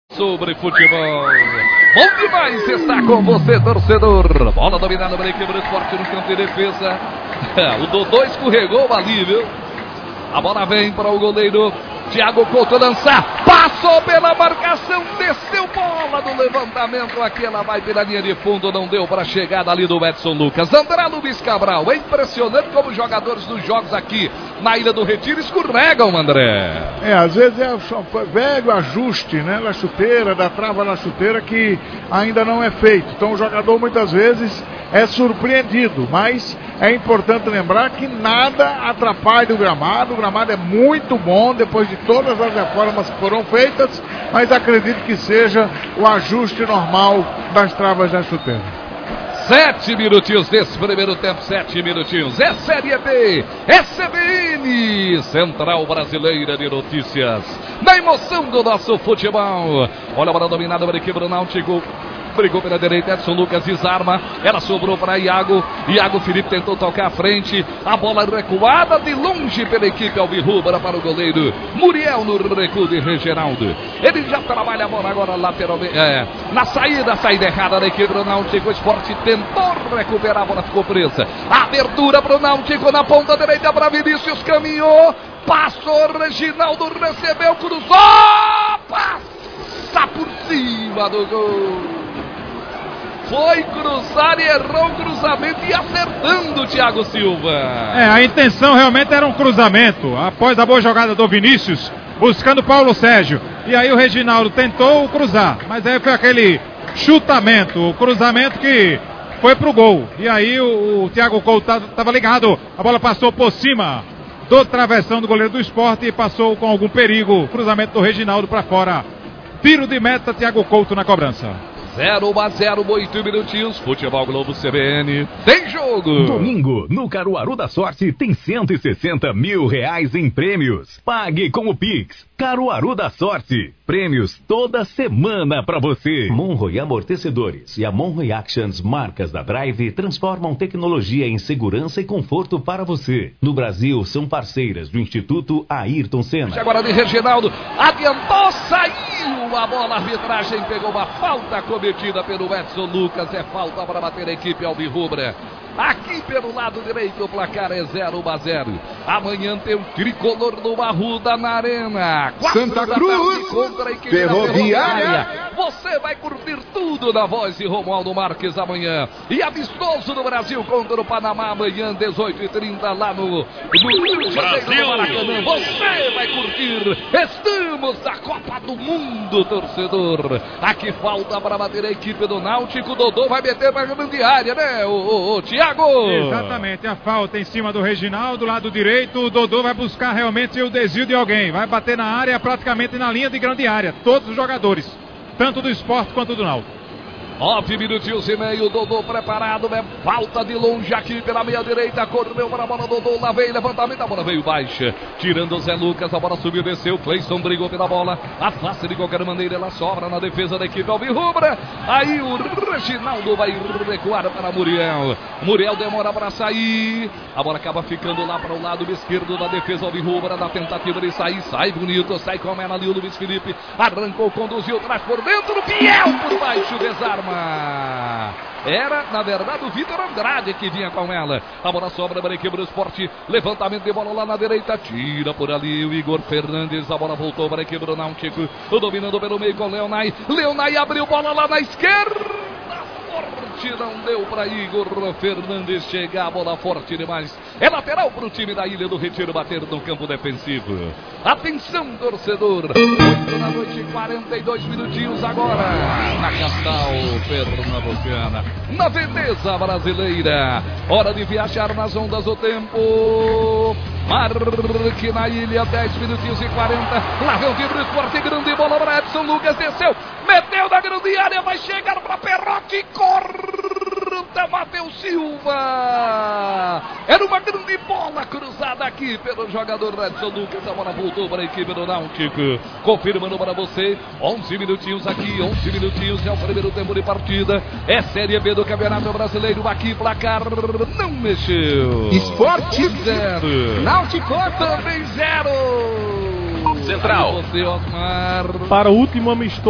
Sobre futebol. Bom demais está com você, torcedor. Bola dominada pela equipe do Sport no campo de defesa. O Dodô escorregou ali, viu? A bola vem para o goleiro Thiago Couto lançar. Passou pela marcação, desceu bola do levantamento. Aqui ela vai pela linha de fundo, não deu para a chegada ali do Edson Lucas. André Luiz Cabral, é impressionante como os jogadores dos jogos aqui na Ilha do Retiro escorregam, André. Às vezes é o velho ajuste, né, na chuteira, da trava na chuteira, que ainda não é feito. Então o jogador muitas vezes é surpreendido, mas é importante lembrar que nada atrapalha o gramado é muito bom depois de todas as reformas que foram feitas, mas acredito que seja o ajuste normal das travas da chuteira. 7 minutinhos desse primeiro tempo, 7 minutinhos. É Série B, é CBN, Central Brasileira de Notícias. Na emoção do nosso futebol. Olha a bola dominada pela equipe do Náutico. Brigou pela direita, Edson Lucas desarma. Ela sobrou para Iago. Iago Felipe tentou tocar à frente. A bola recuada de longe pela equipe alvirrubra para o goleiro Muriel no recuo de Reginaldo. Ele já trabalha a bola agora lateralmente. Na saída errada da equipe do Náutico. O Sport tentou recuperar, a bola ficou presa. Abertura para o Náutico na ponta direita para Vinícius, caminhou. Passou, Reginaldo recebeu, cruzou. Passa por cima do gol. Foi cruzar e errou o cruzamento e acertando o Thiago Silva. A intenção realmente era um cruzamento. Após a boa jogada do Vinícius, buscando Paulo Sérgio. E aí o Reginaldo tentou cruzar, mas aí foi aquele chutamento, o cruzamento que foi pro gol. E aí o Thiago Couto estava ligado, a bola passou por cima do travessão do goleiro do Sport e passou com algum perigo. Cruzamento do Reginaldo para fora. Tiro de meta, Thiago Couto na cobrança. 0-0, 8 minutinhos. Futebol Globo CBN. Tem jogo. Domingo, no Caruaru da Sorte, tem 160 mil reais em prêmios. Pague com o Pix. Caruaru da Sorte. Prêmios toda semana pra você. Monroe Amortecedores e a Monroe Actions, marcas da Drive, transformam tecnologia em segurança e conforto para você. No Brasil, são parceiras do Instituto Ayrton Senna. Agora de Reginaldo. Adiantou, saiu a bola. A arbitragem pegou uma falta cometida pelo Edson Lucas. É falta para bater a equipe alvirrubra. Aqui pelo lado direito o placar é 0-0. Amanhã tem o tricolor do Arruda na Arena. Santa Cruz contra a equipe Ferroviária. Você vai curtir tudo na voz de Romualdo Marques amanhã. E amistoso do Brasil contra o Panamá amanhã 18h30 lá no Rio de Janeiro, no Maracanã. Você vai curtir. Estamos na Copa do Mundo, torcedor. Aqui falta para bater a equipe do Náutico. O Dodô vai meter para a grande área, né, o Thiago? Exatamente, a falta em cima do Reginaldo, lado direito. O Dodô vai buscar realmente o desvio de alguém. Vai bater na área, praticamente na linha de grande área. Todos os jogadores, tanto do Sport quanto do Náutico. 9 minutinhos e meio, Dodô preparado, falta de longe aqui pela meia direita, correu para a bola, Dodô, lá veio, levantamento, a bola veio baixa, tirando o Zé Lucas, a bola subiu, desceu, Cleison brigou pela bola, afasta de qualquer maneira, ela sobra na defesa da equipe alvirrubra, aí o Reginaldo vai recuar para Muriel, Muriel demora para sair, a bola acaba ficando lá para o lado esquerdo da defesa alvirrubra, na tentativa de sair, sai bonito, sai com ela ali o Luiz Felipe, arrancou, conduziu, traz por dentro, Biel por baixo, desarma. Era, na verdade, o Vitor Andrade que vinha com ela. A bola sobra para a equipe do Sport. Levantamento de bola lá na direita. Tira por ali o Igor Fernandes. A bola voltou para a equipe do Náutico. Dominando pelo meio com o Leonay. Leonay abriu bola lá na esquerda. Forte, não deu para Igor Fernandes chegar. A bola forte demais. É lateral para o time da Ilha do Retiro bater no campo defensivo. Atenção, torcedor. 8 da noite, 42 minutinhos agora. Na capital pernambucana. Na Veneza brasileira. Hora de viajar nas ondas do tempo. Marque na ilha, 10 minutinhos e 40. Lá vem o time do Sport, grande bola para Edson Lucas, desceu, meteu na grande área, vai chegar para Perrotti, corta Matheus Silva. Era uma grande bola cruzada aqui pelo jogador Edson Lucas. A bola voltou para a equipe do Náutico. Confirmando para você, 11 minutinhos aqui, 11 minutinhos é o primeiro tempo de partida. É Série B do Campeonato Brasileiro. Aqui placar não mexeu. Sport 0. Náutico também 0. Central. Você, Osmar. Para o último amistoso.